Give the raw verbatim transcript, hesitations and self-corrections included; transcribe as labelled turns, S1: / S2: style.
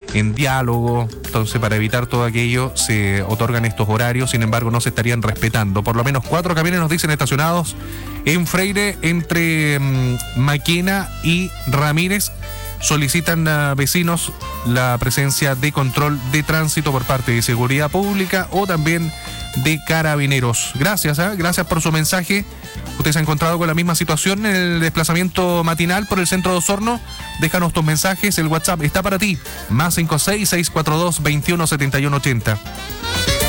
S1: en diálogo. Entonces, para evitar todo aquello, se otorgan estos horarios. Sin embargo, no se estarían respetando. Por lo menos cuatro camiones nos dicen estacionados en Freire entre um, Maquena y Ramírez. Solicitan a vecinos la presencia de control de tránsito por parte de Seguridad Pública o también de Carabineros. Gracias, ¿eh? Gracias por su mensaje. Usted se ha encontrado con la misma situación en el desplazamiento matinal por el centro de Osorno. Déjanos tus mensajes, el WhatsApp está para ti, más cinco seis, seis cuatro dos, dos uno siete uno ocho cero.